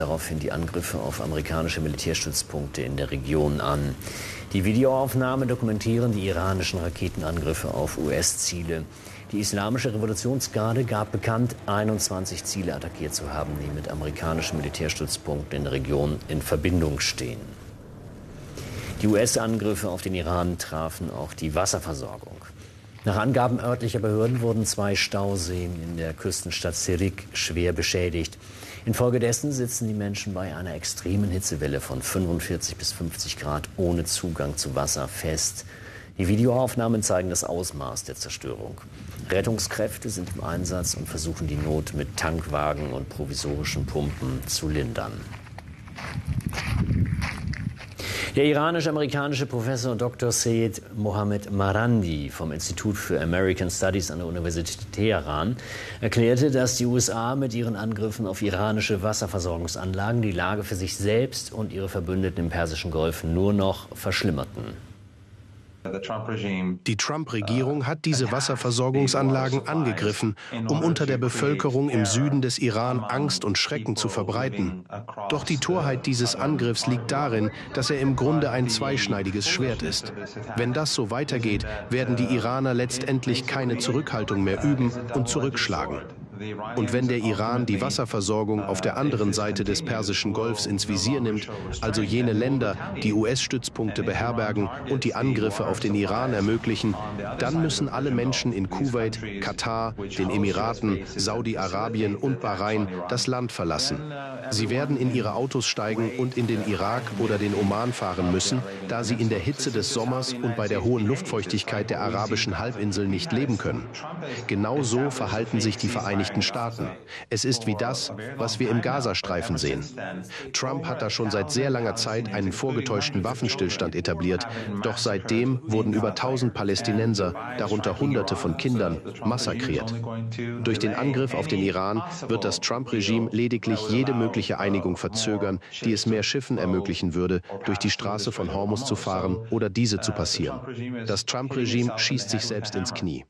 daraufhin die Angriffe auf amerikanische Militärstützpunkte in der Region an. Die Videoaufnahmen dokumentieren die iranischen Raketenangriffe auf US-Ziele. Die Islamische Revolutionsgarde gab bekannt, 21 Ziele attackiert zu haben, die mit amerikanischen Militärstützpunkten in der Region in Verbindung stehen. Die US-Angriffe auf den Iran trafen auch die Wasserversorgung. Nach Angaben örtlicher Behörden wurden 2 Stauseen in der Küstenstadt Sirik schwer beschädigt. Infolgedessen sitzen die Menschen bei einer extremen Hitzewelle von 45 bis 50 Grad ohne Zugang zu Wasser fest. Die Videoaufnahmen zeigen das Ausmaß der Zerstörung. Rettungskräfte sind im Einsatz und versuchen die Not mit Tankwagen und provisorischen Pumpen zu lindern. Der iranisch-amerikanische Professor Dr. Seyed Mohammed Marandi vom Institut für American Studies an der Universität Teheran erklärte, dass die USA mit ihren Angriffen auf iranische Wasserversorgungsanlagen die Lage für sich selbst und ihre Verbündeten im Persischen Golf nur noch verschlimmerten. Die Trump-Regierung hat diese Wasserversorgungsanlagen angegriffen, um unter der Bevölkerung im Süden des Iran Angst und Schrecken zu verbreiten. Doch die Torheit dieses Angriffs liegt darin, dass er im Grunde ein zweischneidiges Schwert ist. Wenn das so weitergeht, werden die Iraner letztendlich keine Zurückhaltung mehr üben und zurückschlagen. Und wenn der Iran die Wasserversorgung auf der anderen Seite des Persischen Golfs ins Visier nimmt, also jene Länder, die US-Stützpunkte beherbergen und die Angriffe auf den Iran ermöglichen, dann müssen alle Menschen in Kuwait, Katar, den Emiraten, Saudi-Arabien und Bahrain das Land verlassen. Sie werden in ihre Autos steigen und in den Irak oder den Oman fahren müssen, da sie in der Hitze des Sommers und bei der hohen Luftfeuchtigkeit der arabischen Halbinsel nicht leben können. Genau so verhalten sich die Vereinigten Staaten. Es ist wie das, was wir im Gazastreifen sehen. Trump hat da schon seit sehr langer Zeit einen vorgetäuschten Waffenstillstand etabliert. Doch seitdem wurden über 1000 Palästinenser, darunter Hunderte von Kindern, massakriert. Durch den Angriff auf den Iran wird das Trump-Regime lediglich jede mögliche Einigung verzögern, die es mehr Schiffen ermöglichen würde, durch die Straße von Hormuz zu fahren oder diese zu passieren. Das Trump-Regime schießt sich selbst ins Knie.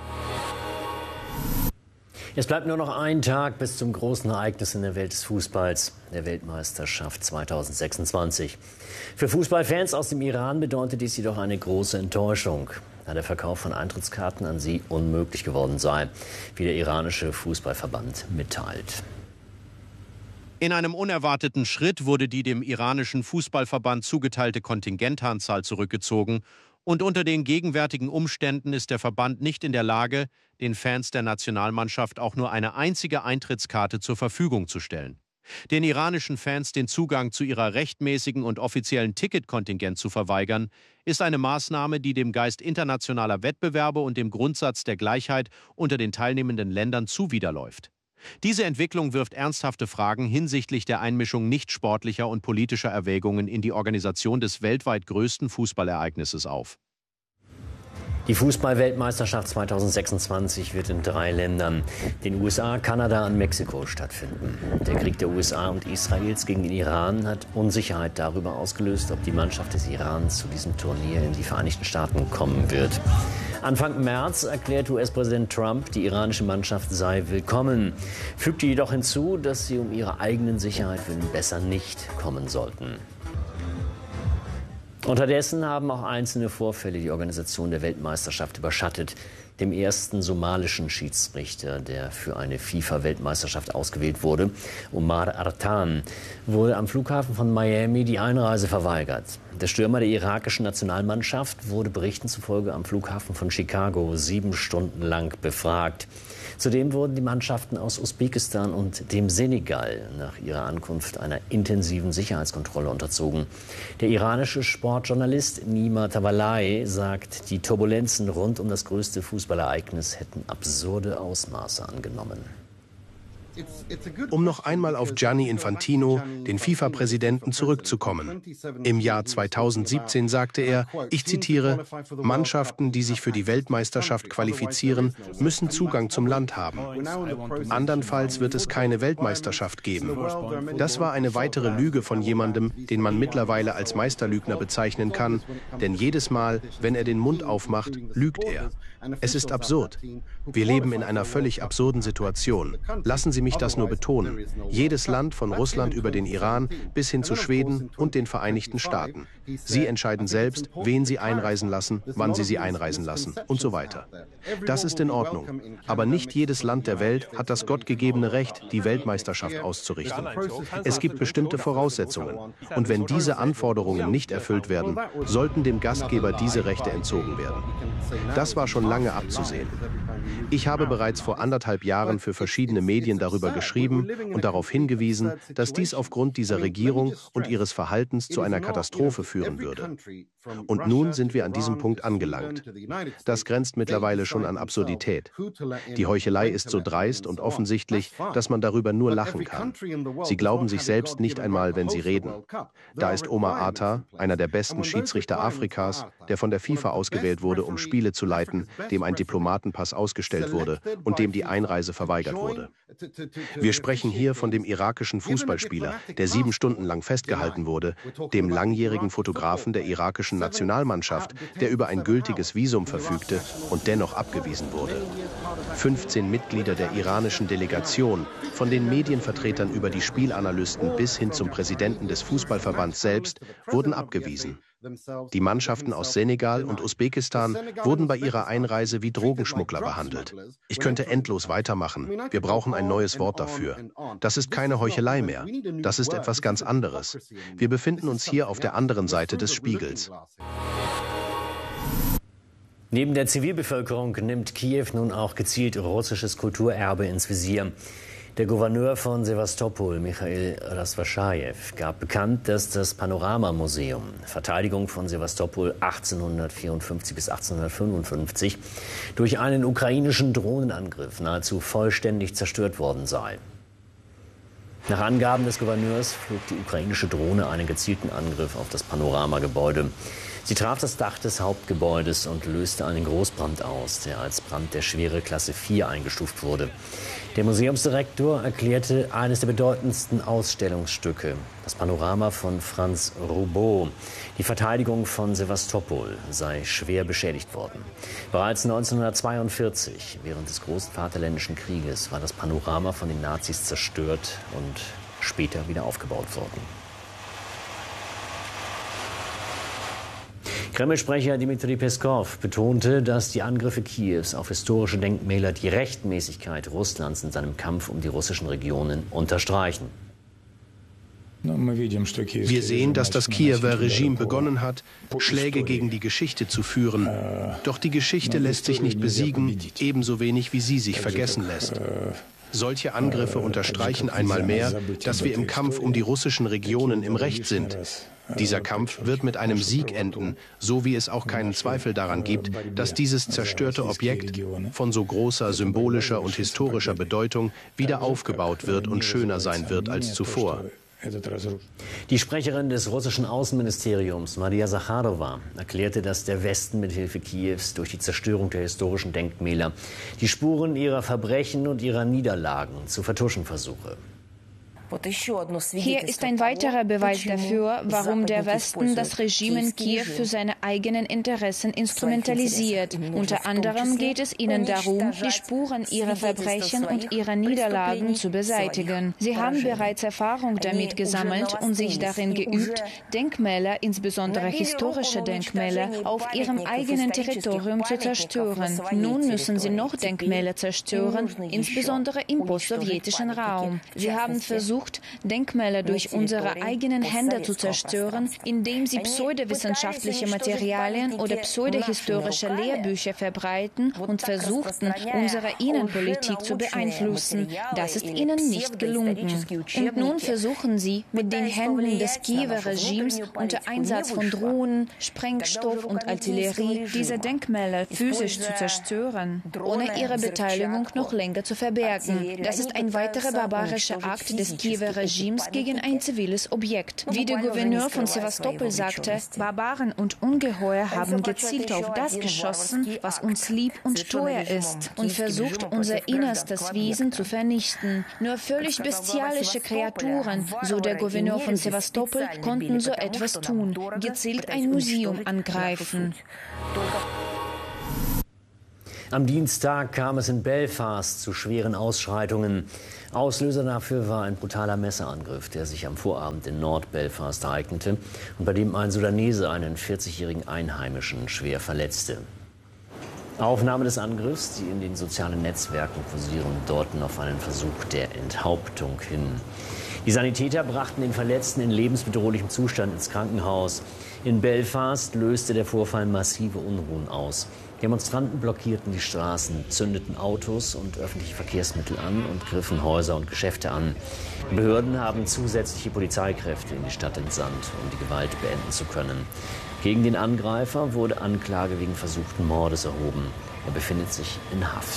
Es bleibt nur noch ein Tag bis zum großen Ereignis in der Welt des Fußballs, der Weltmeisterschaft 2026. Für Fußballfans aus dem Iran bedeutet dies jedoch eine große Enttäuschung, da der Verkauf von Eintrittskarten an sie unmöglich geworden sei, wie der iranische Fußballverband mitteilt. In einem unerwarteten Schritt wurde die dem iranischen Fußballverband zugeteilte Kontingentanzahl zurückgezogen. Und unter den gegenwärtigen Umständen ist der Verband nicht in der Lage, den Fans der Nationalmannschaft auch nur eine einzige Eintrittskarte zur Verfügung zu stellen. Den iranischen Fans den Zugang zu ihrer rechtmäßigen und offiziellen Ticketkontingent zu verweigern, ist eine Maßnahme, die dem Geist internationaler Wettbewerbe und dem Grundsatz der Gleichheit unter den teilnehmenden Ländern zuwiderläuft. Diese Entwicklung wirft ernsthafte Fragen hinsichtlich der Einmischung nichtsportlicher und politischer Erwägungen in die Organisation des weltweit größten Fußballereignisses auf. Die Fußball-Weltmeisterschaft 2026 wird in 3 Ländern, den USA, Kanada und Mexiko, stattfinden. Der Krieg der USA und Israels gegen den Iran hat Unsicherheit darüber ausgelöst, ob die Mannschaft des Iran zu diesem Turnier in die Vereinigten Staaten kommen wird. Anfang März erklärte US-Präsident Trump, die iranische Mannschaft sei willkommen, fügte jedoch hinzu, dass sie um ihrer eigenen Sicherheit willen besser nicht kommen sollten. Unterdessen haben auch einzelne Vorfälle die Organisation der Weltmeisterschaft überschattet. Dem ersten somalischen Schiedsrichter, der für eine FIFA-Weltmeisterschaft ausgewählt wurde, Omar Artan, wurde am Flughafen von Miami die Einreise verweigert. Der Stürmer der irakischen Nationalmannschaft wurde Berichten zufolge am Flughafen von Chicago 7 Stunden lang befragt. Zudem wurden die Mannschaften aus Usbekistan und dem Senegal nach ihrer Ankunft einer intensiven Sicherheitskontrolle unterzogen. Der iranische Sportjournalist Nima Tavallaei sagt, die Turbulenzen rund um das größte Fußballereignis hätten absurde Ausmaße angenommen. Um noch einmal auf Gianni Infantino, den FIFA-Präsidenten, zurückzukommen. Im Jahr 2017 sagte er, ich zitiere, Mannschaften, die sich für die Weltmeisterschaft qualifizieren, müssen Zugang zum Land haben. Andernfalls wird es keine Weltmeisterschaft geben. Das war eine weitere Lüge von jemandem, den man mittlerweile als Meisterlügner bezeichnen kann, denn jedes Mal, wenn er den Mund aufmacht, lügt er. Es ist absurd. Wir leben in einer völlig absurden Situation. Lassen Sie Sie mich das nur betonen. Jedes Land von Russland über den Iran bis hin zu Schweden und den Vereinigten Staaten. Sie entscheiden selbst, wen sie einreisen lassen, wann sie einreisen lassen und so weiter. Das ist in Ordnung. Aber nicht jedes Land der Welt hat das gottgegebene Recht, die Weltmeisterschaft auszurichten. Es gibt bestimmte Voraussetzungen. Und wenn diese Anforderungen nicht erfüllt werden, sollten dem Gastgeber diese Rechte entzogen werden. Das war schon lange abzusehen. Ich habe bereits vor 1,5 Jahren für verschiedene Medien darüber geschrieben und darauf hingewiesen, dass dies aufgrund dieser Regierung und ihres Verhaltens zu einer Katastrophe führen würde. Und nun sind wir an diesem Punkt angelangt. Das grenzt mittlerweile schon an Absurdität. Die Heuchelei ist so dreist und offensichtlich, dass man darüber nur lachen kann. Sie glauben sich selbst nicht einmal, wenn sie reden. Da ist Omar Atta, einer der besten Schiedsrichter Afrikas, der von der FIFA ausgewählt wurde, um Spiele zu leiten, dem ein Diplomatenpass ausgestellt wurde und dem die Einreise verweigert wurde. Wir sprechen hier von dem irakischen Fußballspieler, der 7 Stunden lang festgehalten wurde, dem langjährigen Fotografen der irakischen Nationalmannschaft, der über ein gültiges Visum verfügte und dennoch abgewiesen wurde. 15 Mitglieder der iranischen Delegation, von den Medienvertretern über die Spielanalysten bis hin zum Präsidenten des Fußballverbands selbst, wurden abgewiesen. Die Mannschaften aus Senegal und Usbekistan wurden bei ihrer Einreise wie Drogenschmuggler behandelt. Ich könnte endlos weitermachen. Wir brauchen ein neues Wort dafür. Das ist keine Heuchelei mehr. Das ist etwas ganz anderes. Wir befinden uns hier auf der anderen Seite des Spiegels. Neben der Zivilbevölkerung nimmt Kiew nun auch gezielt russisches Kulturerbe ins Visier. Der Gouverneur von Sewastopol, Michail Rasvaschajew, gab bekannt, dass das Panorama-Museum, Verteidigung von Sewastopol 1854 bis 1855, durch einen ukrainischen Drohnenangriff nahezu vollständig zerstört worden sei. Nach Angaben des Gouverneurs flog die ukrainische Drohne einen gezielten Angriff auf das Panorama-Gebäude. Sie traf das Dach des Hauptgebäudes und löste einen Großbrand aus, der als Brand der Schwere Klasse 4 eingestuft wurde. Der Museumsdirektor erklärte, eines der bedeutendsten Ausstellungsstücke, das Panorama von Franz Roubaud, die Verteidigung von Sewastopol, sei schwer beschädigt worden. Bereits 1942, während des Großen Vaterländischen Krieges, war das Panorama von den Nazis zerstört und später wieder aufgebaut worden. Kreml-Sprecher Dmitri Peskov betonte, dass die Angriffe Kiews auf historische Denkmäler die Rechtmäßigkeit Russlands in seinem Kampf um die russischen Regionen unterstreichen. Wir sehen, dass das Kiewer Regime begonnen hat, Schläge gegen die Geschichte zu führen. Doch die Geschichte lässt sich nicht besiegen, ebenso wenig wie sie sich vergessen lässt. Solche Angriffe unterstreichen einmal mehr, dass wir im Kampf um die russischen Regionen im Recht sind. Dieser Kampf wird mit einem Sieg enden, so wie es auch keinen Zweifel daran gibt, dass dieses zerstörte Objekt von so großer symbolischer und historischer Bedeutung wieder aufgebaut wird und schöner sein wird als zuvor. Die Sprecherin des russischen Außenministeriums, Maria Sacharowa, erklärte, dass der Westen mit Hilfe Kiews durch die Zerstörung der historischen Denkmäler die Spuren ihrer Verbrechen und ihrer Niederlagen zu vertuschen versuche. Hier ist ein weiterer Beweis dafür, warum der Westen das Regime in Kiew für seine eigenen Interessen instrumentalisiert. Unter anderem geht es ihnen darum, die Spuren ihrer Verbrechen und ihrer Niederlagen zu beseitigen. Sie haben bereits Erfahrung damit gesammelt und sich darin geübt, Denkmäler, insbesondere historische Denkmäler, auf ihrem eigenen Territorium zu zerstören. Nun müssen sie noch Denkmäler zerstören, insbesondere im postsowjetischen Raum. Sie haben versucht, Denkmäler durch unsere eigenen Hände zu zerstören, indem sie pseudowissenschaftliche Materialien oder pseudohistorische Lehrbücher verbreiten und versuchten, unsere Innenpolitik zu beeinflussen. Das ist ihnen nicht gelungen. Und nun versuchen sie, mit den Händen des Kiewer Regimes unter Einsatz von Drohnen, Sprengstoff und Artillerie diese Denkmäler physisch zu zerstören, ohne ihre Beteiligung noch länger zu verbergen. Das ist ein weiterer barbarischer Akt des Kiewer Regimes gegen ein ziviles Objekt. Wie der Gouverneur von Sewastopol sagte, Barbaren und Ungeheuer haben gezielt auf das geschossen, was uns lieb und teuer ist, und versucht, unser innerstes Wesen zu vernichten. Nur völlig bestialische Kreaturen, so der Gouverneur von Sewastopol, konnten so etwas tun, gezielt ein Museum angreifen. Am Dienstag kam es in Belfast zu schweren Ausschreitungen. Auslöser dafür war ein brutaler Messerangriff, der sich am Vorabend in Nord-Belfast ereignete und bei dem ein Sudanese einen 40-jährigen Einheimischen schwer verletzte. Aufnahmen des Angriffs, die in den sozialen Netzwerken kursieren, deuten auf einen Versuch der Enthauptung hin. Die Sanitäter brachten den Verletzten in lebensbedrohlichem Zustand ins Krankenhaus. In Belfast löste der Vorfall massive Unruhen aus. Demonstranten blockierten die Straßen, zündeten Autos und öffentliche Verkehrsmittel an und griffen Häuser und Geschäfte an. Die Behörden haben zusätzliche Polizeikräfte in die Stadt entsandt, um die Gewalt beenden zu können. Gegen den Angreifer wurde Anklage wegen versuchten Mordes erhoben. Er befindet sich in Haft.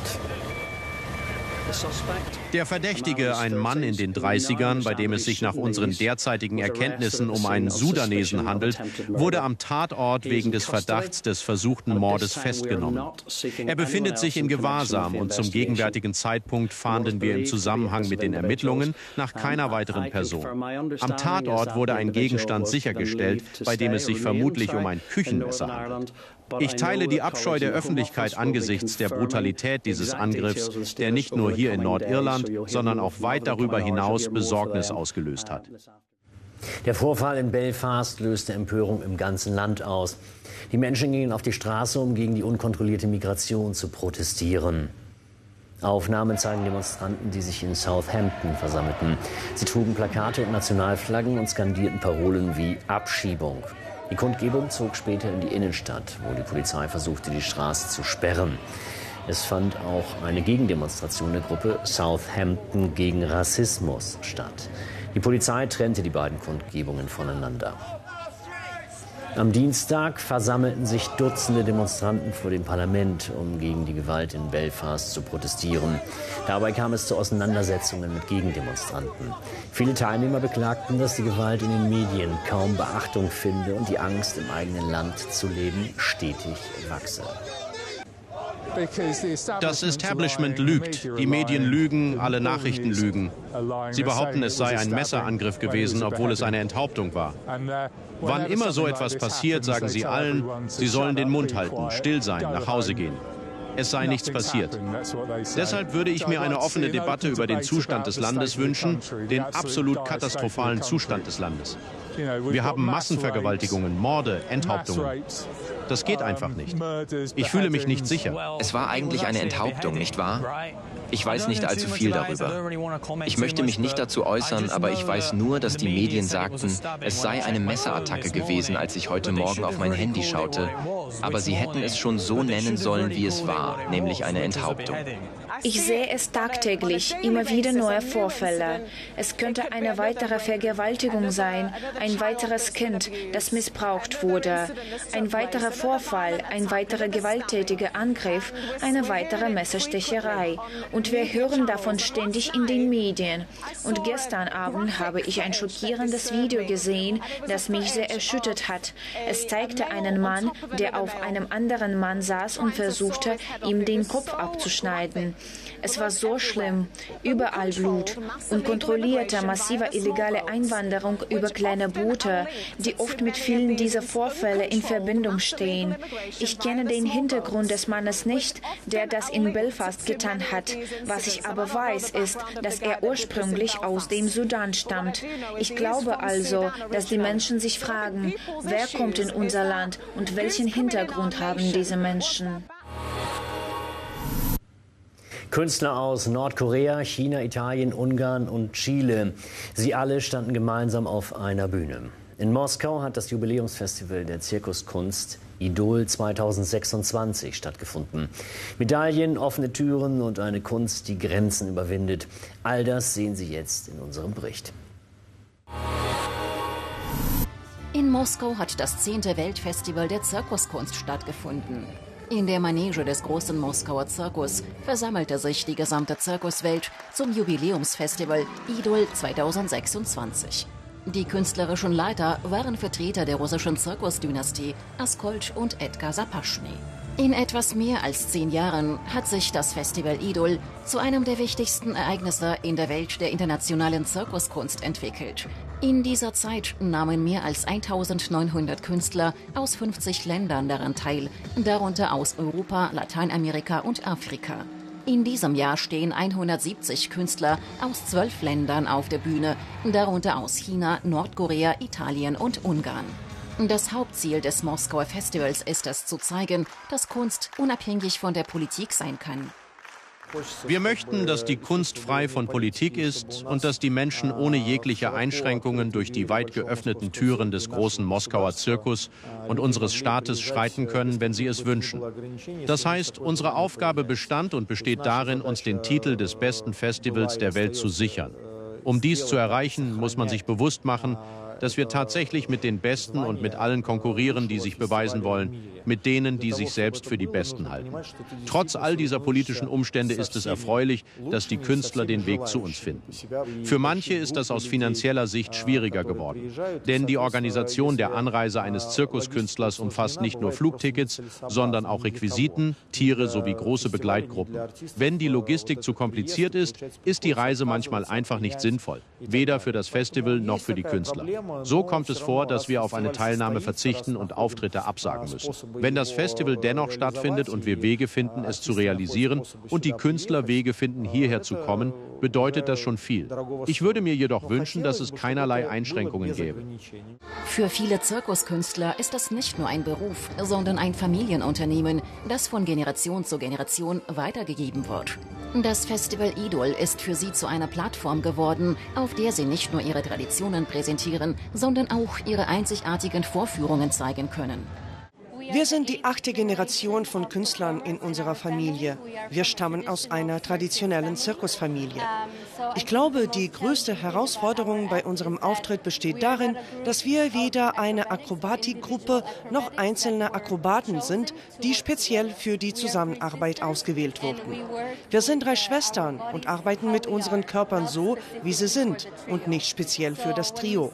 Der Verdächtige, ein Mann in den 30ern, bei dem es sich nach unseren derzeitigen Erkenntnissen um einen Sudanesen handelt, wurde am Tatort wegen des Verdachts des versuchten Mordes festgenommen. Er befindet sich in Gewahrsam und zum gegenwärtigen Zeitpunkt fahnden wir im Zusammenhang mit den Ermittlungen nach keiner weiteren Person. Am Tatort wurde ein Gegenstand sichergestellt, bei dem es sich vermutlich um ein Küchenmesser handelt. Ich teile die Abscheu der Öffentlichkeit angesichts der Brutalität dieses Angriffs, der nicht nur hier in Nordirland, sondern auch weit darüber hinaus Besorgnis ausgelöst hat. Der Vorfall in Belfast löste Empörung im ganzen Land aus. Die Menschen gingen auf die Straße, um gegen die unkontrollierte Migration zu protestieren. Aufnahmen zeigen Demonstranten, die sich in Southampton versammelten. Sie trugen Plakate und Nationalflaggen und skandierten Parolen wie Abschiebung. Die Kundgebung zog später in die Innenstadt, wo die Polizei versuchte, die Straße zu sperren. Es fand auch eine Gegendemonstration der Gruppe Southampton gegen Rassismus statt. Die Polizei trennte die beiden Kundgebungen voneinander. Am Dienstag versammelten sich Dutzende Demonstranten vor dem Parlament, um gegen die Gewalt in Belfast zu protestieren. Dabei kam es zu Auseinandersetzungen mit Gegendemonstranten. Viele Teilnehmer beklagten, dass die Gewalt in den Medien kaum Beachtung finde und die Angst, im eigenen Land zu leben, stetig wachse. Das Establishment lügt, die Medien lügen, alle Nachrichten lügen. Sie behaupten, es sei ein Messerangriff gewesen, obwohl es eine Enthauptung war. Wann immer so etwas passiert, sagen sie allen, sie sollen den Mund halten, still sein, nach Hause gehen. Es sei nichts passiert. Deshalb würde ich mir eine offene Debatte über den Zustand des Landes wünschen, den absolut katastrophalen Zustand des Landes. Wir haben Massenvergewaltigungen, Morde, Enthauptungen. Das geht einfach nicht. Ich fühle mich nicht sicher. Es war eigentlich eine Enthauptung, nicht wahr? Ich weiß nicht allzu viel darüber. Ich möchte mich nicht dazu äußern, aber ich weiß nur, dass die Medien sagten, es sei eine Messerattacke gewesen, als ich heute Morgen auf mein Handy schaute. Aber sie hätten es schon so nennen sollen, wie es war, nämlich eine Enthauptung. Ich sehe es tagtäglich, immer wieder neue Vorfälle. Es könnte eine weitere Vergewaltigung sein, ein weiteres Kind, das missbraucht wurde, ein weiterer Vorfall, ein weiterer gewalttätiger Angriff, eine weitere Messerstecherei. Und wir hören davon ständig in den Medien. Und gestern Abend habe ich ein schockierendes Video gesehen, das mich sehr erschüttert hat. Es zeigte einen Mann, der auf einem anderen Mann saß und versuchte, ihm den Kopf abzuschneiden. Es war so schlimm, überall Blut, unkontrollierte, massive illegale Einwanderung über kleine Boote, die oft mit vielen dieser Vorfälle in Verbindung stehen. Ich kenne den Hintergrund des Mannes nicht, der das in Belfast getan hat. Was ich aber weiß, ist, dass er ursprünglich aus dem Sudan stammt. Ich glaube also, dass die Menschen sich fragen, wer kommt in unser Land und welchen Hintergrund haben diese Menschen? Künstler aus Nordkorea, China, Italien, Ungarn und Chile. Sie alle standen gemeinsam auf einer Bühne. In Moskau hat das Jubiläumsfestival der Zirkuskunst Idol 2026 stattgefunden. Medaillen, offene Türen und eine Kunst, die Grenzen überwindet. All das sehen Sie jetzt in unserem Bericht. In Moskau hat das 10. Weltfestival der Zirkuskunst stattgefunden. In der Manege des großen Moskauer Zirkus versammelte sich die gesamte Zirkuswelt zum Jubiläumsfestival Idol 2026. Die künstlerischen Leiter waren Vertreter der russischen Zirkusdynastie Askold und Edgar Sapaschny. In etwas mehr als 10 Jahren hat sich das Festival Idol zu einem der wichtigsten Ereignisse in der Welt der internationalen Zirkuskunst entwickelt. In dieser Zeit nahmen mehr als 1900 Künstler aus 50 Ländern daran teil, darunter aus Europa, Lateinamerika und Afrika. In diesem Jahr stehen 170 Künstler aus 12 Ländern auf der Bühne, darunter aus China, Nordkorea, Italien und Ungarn. Das Hauptziel des Moskauer Festivals ist es, zu zeigen, dass Kunst unabhängig von der Politik sein kann. Wir möchten, dass die Kunst frei von Politik ist und dass die Menschen ohne jegliche Einschränkungen durch die weit geöffneten Türen des großen Moskauer Zirkus und unseres Staates schreiten können, wenn sie es wünschen. Das heißt, unsere Aufgabe bestand und besteht darin, uns den Titel des besten Festivals der Welt zu sichern. Um dies zu erreichen, muss man sich bewusst machen, dass wir tatsächlich mit den Besten und mit allen konkurrieren, die sich beweisen wollen, mit denen, die sich selbst für die Besten halten. Trotz all dieser politischen Umstände ist es erfreulich, dass die Künstler den Weg zu uns finden. Für manche ist das aus finanzieller Sicht schwieriger geworden. Denn die Organisation der Anreise eines Zirkuskünstlers umfasst nicht nur Flugtickets, sondern auch Requisiten, Tiere sowie große Begleitgruppen. Wenn die Logistik zu kompliziert ist, ist die Reise manchmal einfach nicht sinnvoll. Weder für das Festival noch für die Künstler. So kommt es vor, dass wir auf eine Teilnahme verzichten und Auftritte absagen müssen. Wenn das Festival dennoch stattfindet und wir Wege finden, es zu realisieren und die Künstler Wege finden, hierher zu kommen, bedeutet das schon viel. Ich würde mir jedoch wünschen, dass es keinerlei Einschränkungen gäbe. Für viele Zirkuskünstler ist das nicht nur ein Beruf, sondern ein Familienunternehmen, das von Generation zu Generation weitergegeben wird. Das Festival Idol ist für sie zu einer Plattform geworden, auf der sie nicht nur ihre Traditionen präsentieren, sondern auch ihre einzigartigen Vorführungen zeigen können. Wir sind die 8. Generation von Künstlern in unserer Familie. Wir stammen aus einer traditionellen Zirkusfamilie. Ich glaube, die größte Herausforderung bei unserem Auftritt besteht darin, dass wir weder eine Akrobatikgruppe noch einzelne Akrobaten sind, die speziell für die Zusammenarbeit ausgewählt wurden. Wir sind 3 Schwestern und arbeiten mit unseren Körpern so, wie sie sind und nicht speziell für das Trio.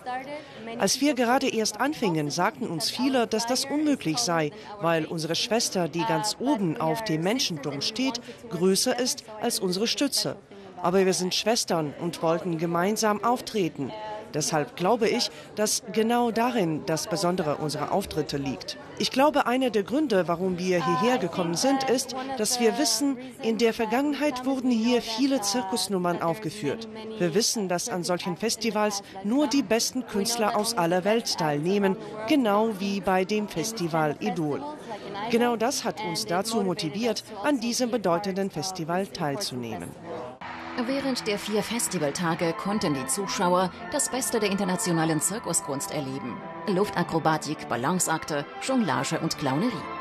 Als wir gerade erst anfingen, sagten uns viele, dass das unmöglich sei, weil unsere Schwester, die ganz oben auf dem Menschenturm steht, größer ist als unsere Stütze. Aber wir sind Schwestern und wollten gemeinsam auftreten. Deshalb glaube ich, dass genau darin das Besondere unserer Auftritte liegt. Ich glaube, einer der Gründe, warum wir hierher gekommen sind, ist, dass wir wissen, in der Vergangenheit wurden hier viele Zirkusnummern aufgeführt. Wir wissen, dass an solchen Festivals nur die besten Künstler aus aller Welt teilnehmen, genau wie bei dem Festival Idol. Genau das hat uns dazu motiviert, an diesem bedeutenden Festival teilzunehmen. Während der 4 Festivaltage konnten die Zuschauer das Beste der internationalen Zirkuskunst erleben. Luftakrobatik, Balanceakte, Jonglage und Clownerie.